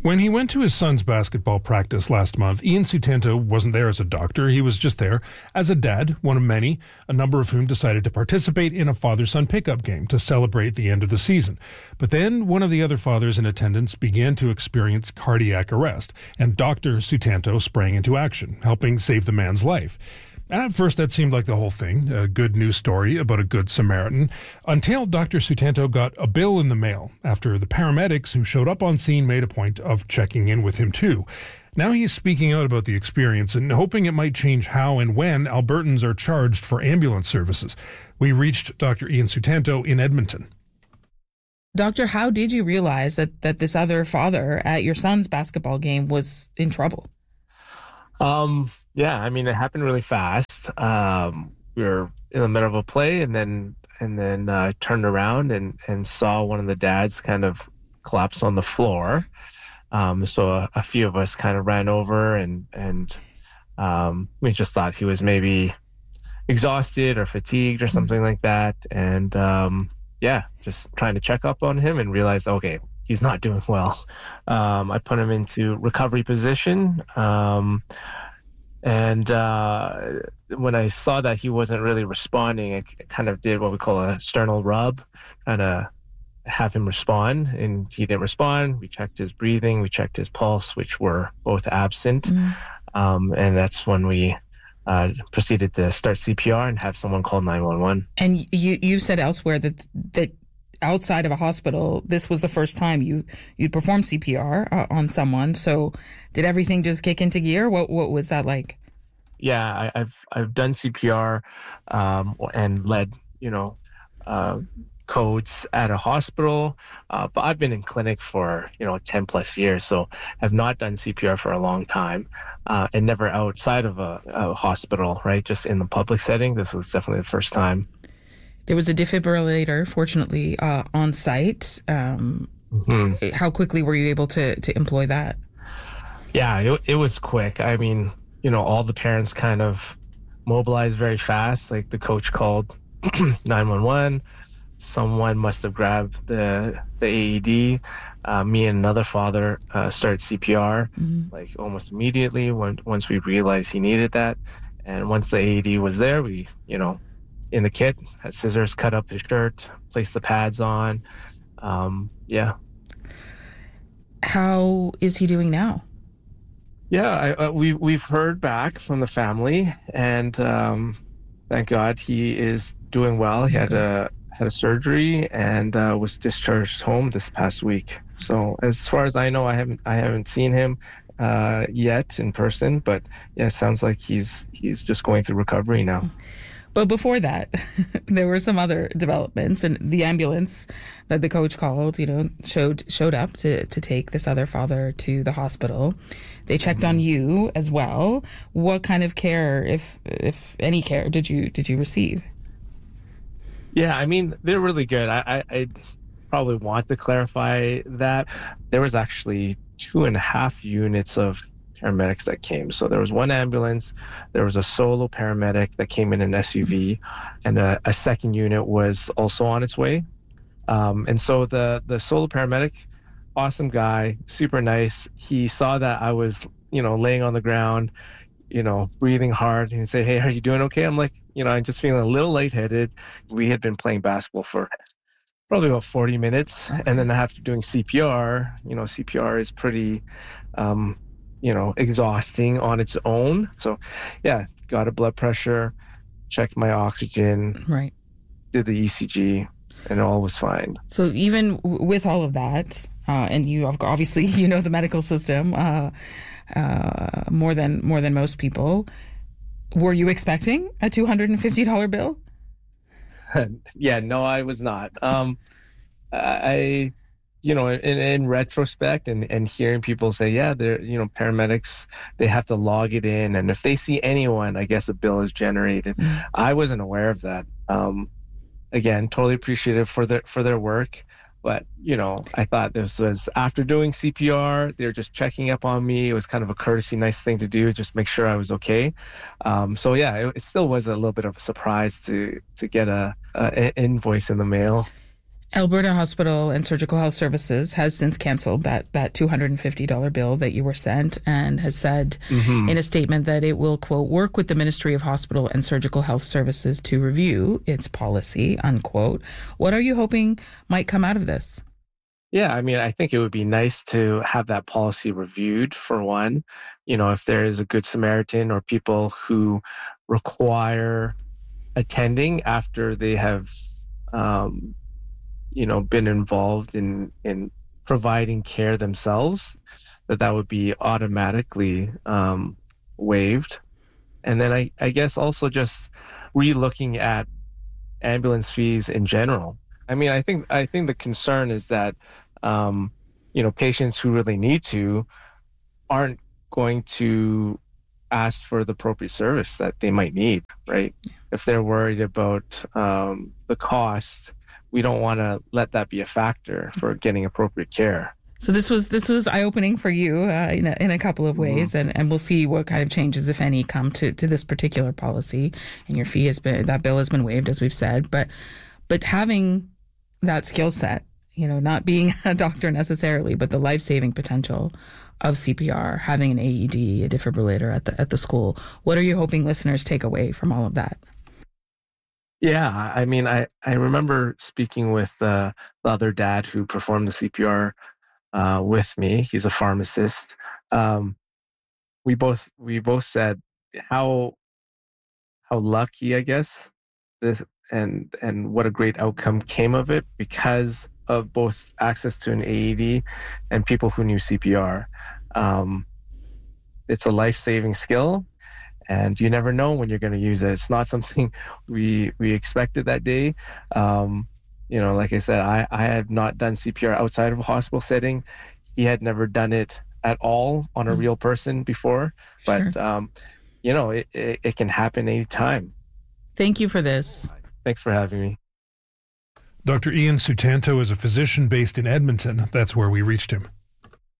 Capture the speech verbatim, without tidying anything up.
When he went to his son's basketball practice last month, Ian Sutanto wasn't there as a doctor. He was just there as a dad, one of many, a number of whom decided to participate in a father-son pickup game to celebrate the end of the season. But then one of the other fathers in attendance began to experience cardiac arrest, and Doctor Sutanto sprang into action, helping save the man's life. And at first that seemed like the whole thing, a good news story about a good Samaritan, until Doctor Sutanto got a bill in the mail after the paramedics who showed up on scene made a point of checking in with him too. Now he's speaking out about the experience and hoping it might change how and when Albertans are charged for ambulance services. We reached Doctor Ian Sutanto in Edmonton. Doctor, how did you realize that, that this other father at your son's basketball game was in trouble? Um... Yeah, I mean, it happened really fast. Um, we were in the middle of a play, and then and then uh, turned around and, and saw one of the dads kind of collapse on the floor. Um, so a, a few of us kind of ran over, and and um, we just thought he was maybe exhausted or fatigued or something like that. And um, yeah, just trying to check up on him and realize, okay, he's not doing well. Um, I put him into recovery position. Um, And uh, when I saw that he wasn't really responding, I kind of did what we call a sternal rub, trying to have him respond. And he didn't respond. We checked his breathing. We checked his pulse, which were both absent. Mm. Um, and that's when we uh, proceeded to start C P R and have someone call nine one one. And you you said elsewhere that that outside of a hospital, this was the first time you you'd perform C P R uh, on someone. So did everything just kick into gear? What what was that like? Yeah, I, I've I've done C P R um, and led you know uh, codes at a hospital, uh, but I've been in clinic for you know ten plus years, so have not done C P R for a long time, uh, and never outside of a, a hospital, right? Just in the public setting. This was definitely the first time. There was a defibrillator, fortunately, uh, on site. Um, mm-hmm. How quickly were you able to to employ that? Yeah, it, it was quick. I mean, you know, all the parents kind of mobilized very fast. Like the coach called nine one one. Someone must have grabbed the the A E D. Uh, me and another father uh, started C P R mm-hmm. like almost immediately when, once we realized he needed that. And once the A E D was there, we, you know, in the kit, had scissors, cut up his shirt, placed the pads on. Um, yeah. How is he doing now? Yeah, I, uh, we've we've heard back from the family, and um, thank God he is doing well. He had a had a surgery and uh, was discharged home this past week. So as far as I know, I haven't I haven't seen him uh, yet in person, but yeah, it sounds like he's he's just going through recovery now. But before that, there were some other developments, and the ambulance that the coach called, you know, showed showed up to, to take this other father to the hospital. They checked mm-hmm. on you as well. What kind of care, if if any care, did you did you receive? Yeah, I mean, they're really good. I, I, I probably want to clarify that there was actually two and a half units of paramedics that came. So there was one ambulance, there was a solo paramedic that came in an S U V, and a, a second unit was also on its way. Um, and so the the solo paramedic, awesome guy, super nice. He saw that I was, you know, laying on the ground, you know, breathing hard, and he'd say, "Hey, are you doing okay?" I'm like, you know, I'm just feeling a little lightheaded. We had been playing basketball for probably about forty minutes, and then after doing C P R, you know, C P R is pretty um you know, exhausting on its own. So yeah, got a blood pressure, checked my oxygen, right, did the E C G, and all was fine. So even w- with all of that, uh, and you obviously, you know, the medical system uh, uh, more than more than most people, were you expecting a two hundred fifty dollars bill? Yeah, no, I was not. Um, I... You know, in, in retrospect and, and hearing people say, yeah, they're, you know, paramedics, they have to log it in. And if they see anyone, I guess a bill is generated. Mm. I wasn't aware of that. Um, again, totally appreciative for their, for their work. But, you know, I thought this was after doing C P R, they're just checking up on me. It was kind of a courtesy, nice thing to do, just make sure I was okay. Um, so, yeah, it, it still was a little bit of a surprise to, to get a, a, a invoice in the mail. Alberta Hospital and Surgical Health Services has since canceled that, that two hundred fifty dollars bill that you were sent and has said mm-hmm. in a statement that it will, quote, work with the Ministry of Hospital and Surgical Health Services to review its policy, unquote. What are you hoping might come out of this? Yeah, I mean, I think it would be nice to have that policy reviewed, for one. You know, if there is a Good Samaritan or people who require attending after they have um, you know, been involved in, in providing care themselves, that that would be automatically um, waived. And then I, I guess also just re-looking at ambulance fees in general. I mean, I think I think the concern is that, um, you know, patients who really need to aren't going to ask for the appropriate service that they might need, right? If they're worried about um, the cost, we don't want to let that be a factor for getting appropriate care. So this was this was eye-opening for you uh, in, a, in a couple of ways, mm-hmm. and, and we'll see what kind of changes, if any, come to, to this particular policy. And your fee has been, that bill has been waived, as we've said. But but having that skill set, you know, not being a doctor necessarily, but the life-saving potential of C P R, having an A E D, a defibrillator at the at the school. What are you hoping listeners take away from all of that? Yeah, I mean, I, I remember speaking with uh, the other dad who performed the C P R uh, with me. He's a pharmacist. Um, we both we both said how how lucky, I guess, this and and what a great outcome came of it because of both access to an A E D and people who knew C P R. Um, it's a life-saving skill. And you never know when you're going to use it. It's not something we we expected that day. Um, you know, like I said, I, I had not done C P R outside of a hospital setting. He had never done it at all on a mm. real person before. Sure. But, um, you know, it, it, it can happen anytime. Thank you for this. Thanks for having me. Doctor Ian Sutanto is a physician based in Edmonton. That's where we reached him.